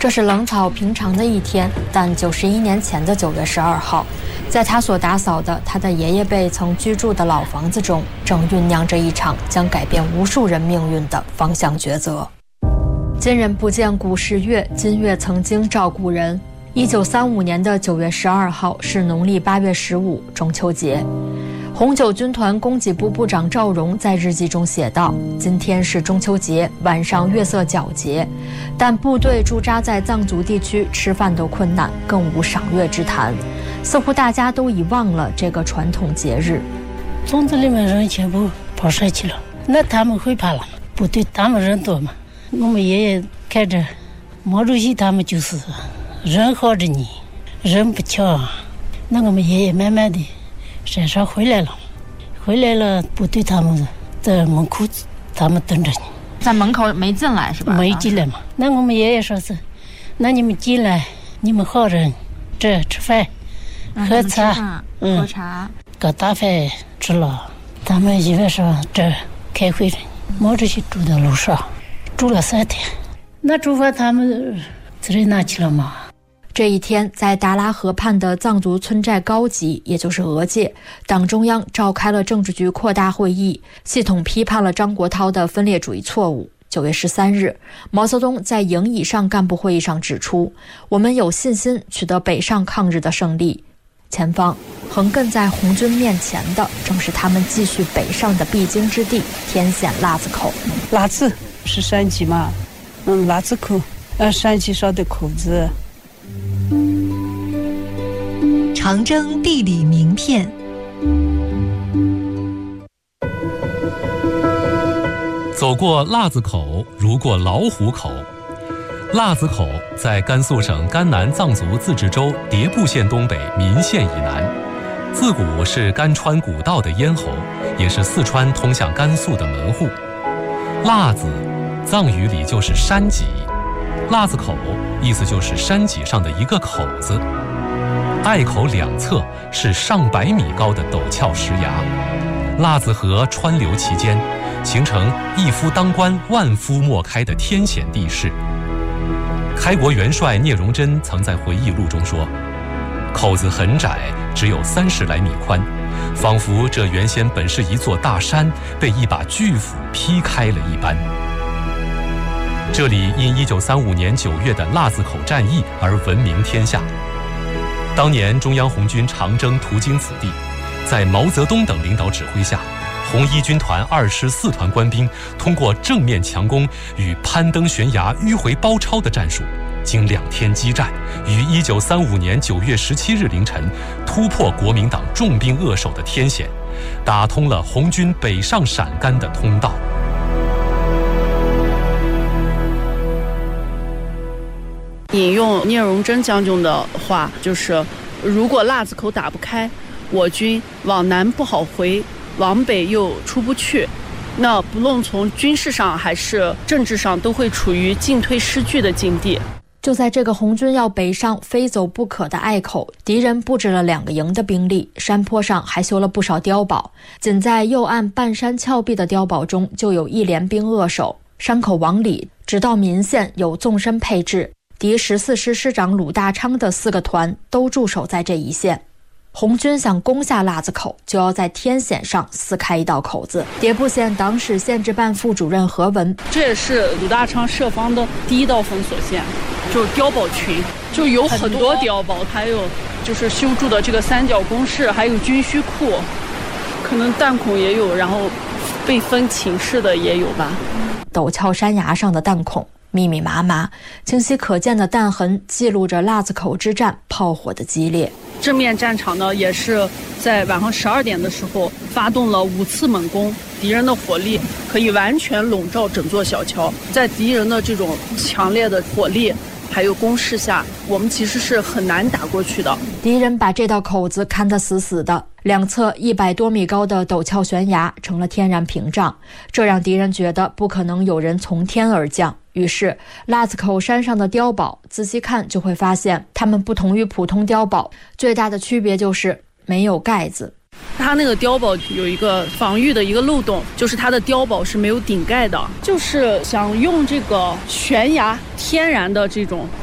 这是冷草平常的一天，但91年前的9月12号，在他所打扫的他的爷爷辈曾居住的老房子中，正酝酿着一场将改变无数人命运的方向抉择。今人不见古时月，今月曾经照故人。1935年的9月12号是农历8月15，中秋节。红九军团供给部部长赵荣在日记中写道：“今天是中秋节，晚上月色皎洁，但部队驻扎在藏族地区，吃饭都困难，更无赏月之谈。似乎大家都遗忘了这个传统节日。” 村子里面人全部跑社去了，那他们会怕了，部队他们人多嘛。我们爷爷看着毛主席他们就是人好着你，人不巧，那我们爷爷慢慢的山上回来了，部队他们在门口，他们等着你， 在门口没进来是吧？ 没进来嘛。那我们爷爷说是，那你们进来，你们好人，这吃饭，喝茶， 喝茶， 搞大饭吃了。他们一晚上这开会，毛主席住在楼上，住了3天。那住饭他们自己拿去了吗？ 这一天，在达拉河畔的藏族村寨高级，也就是俄界，党中央召开了政治局扩大会议，系统批判了张国焘的分裂主义错误。9月13日，毛泽东在营以上干部会议上指出，我们有信心取得北上抗日的胜利。前方横亘在红军面前的，正是他们继续北上的必经之地——天险腊子口。 腊子是山鸡嘛？腊子口，山鸡上的口子。 长征地理名片。 走过腊子口，如过老虎口。腊子口在甘肃省甘南藏族自治州迭部县东北岷县以南，自古是甘川古道的咽喉，也是四川通向甘肃的门户。腊子，藏语里就是山脊，腊子口意思就是山脊上的一个口子。隘口两侧是上百米高的陡峭石崖，腊子河川流其间，形成一夫当关万夫莫开的天险地势。开国元帅聂荣臻曾在回忆录中说，口子很窄，只有30来米宽，仿佛这原先本是一座大山，被一把巨斧劈开了一般。这里因1935年9月的腊子口战役而闻名天下。当年中央红军长征途经此地，在毛泽东等领导指挥下，红一军团2师4团官兵通过正面强攻与攀登悬崖迂回包抄的战术，经2天激战，于1935年9月17日凌晨突破国民党重兵扼守的天险，打通了红军北上陕甘的通道。 引用聂荣臻将军的话，就是如果腊子口打不开，我军往南不好回，往北又出不去，那不论从军事上还是政治上，都会处于进退失据的境地。 就在这个红军要北上非走不可的隘口，敌人布置了2个营的兵力，山坡上还修了不少碉堡，仅在右岸半山峭壁的碉堡中就有1连兵扼守。山口往里直到岷县有纵深配置，敌14师师长鲁大昌的4个团都驻守在这一线。红军想攻下腊子口，就要在天险上撕开一道口子。迭部县党史县治办副主任何文， 这也是鲁大昌设防的第一道封锁线，就是碉堡群，就有很多碉堡，还有就是修筑的这个3角工事，还有军需库，可能弹孔也有，然后被分寝室的也有吧。 陡峭山崖上的弹孔密密麻麻，清晰可见的弹痕记录着腊子口之战炮火的激烈。 正面战场呢，也是在晚上12点的时候发动了5次猛攻，敌人的火力可以完全笼罩整座小桥。在敌人的这种强烈的火力还有攻势下，我们其实是很难打过去的。 敌人把这道口子看得死死的，两侧100多米高的陡峭悬崖成了天然屏障，这让敌人觉得不可能有人从天而降。于是腊子口山上的碉堡仔细看就会发现，它们不同于普通碉堡，最大的区别就是没有盖子。 它那个碉堡有一个防御的一个漏洞，就是它的碉堡是没有顶盖的，就是想用这个悬崖天然的这种